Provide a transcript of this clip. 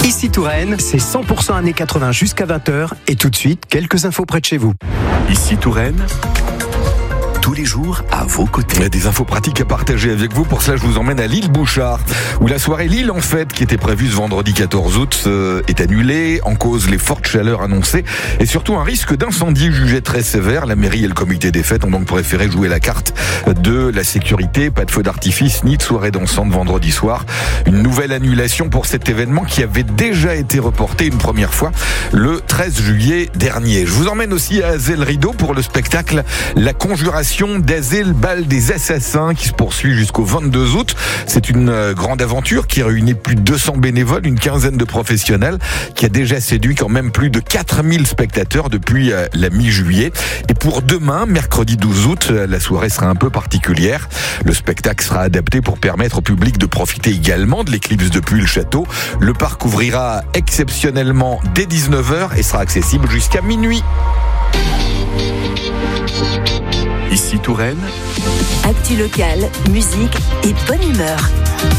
Ici Touraine, c'est 100% années 80 jusqu'à 20h. Et tout de suite, quelques infos près de chez vous. Ici Touraine, tous les jours à vos côtés. Il y a des infos pratiques à partager avec vous. Pour cela, je vous emmène à l'île Bouchard, où la soirée L'île en fête, qui était prévue ce vendredi 14 août, est annulée. En cause, les fortes chaleurs annoncées et surtout un risque d'incendie jugé très sévère. La mairie et le comité des fêtes ont donc préféré jouer la carte de la sécurité. Pas de feu d'artifice ni de soirée dansante vendredi soir. Une nouvelle annulation pour cet événement qui avait déjà été reporté une première fois le 13 juillet dernier. Je vous emmène aussi à Azay-le-Rideau pour le spectacle La Conjuration d'Azay, le bal des assassins, qui se poursuit jusqu'au 22 août. C'est une grande aventure qui réunit plus de 200 bénévoles, une quinzaine de professionnels, qui a déjà séduit quand même plus de 4000 spectateurs depuis la mi-juillet. Et pour demain, mercredi 12 août, la soirée sera un peu particulière. Le spectacle sera adapté pour permettre au public de profiter également de l'éclipse depuis le château. Le parc ouvrira exceptionnellement dès 19h et sera accessible jusqu'à minuit. Ici Touraine, actu locale, musique et bonne humeur.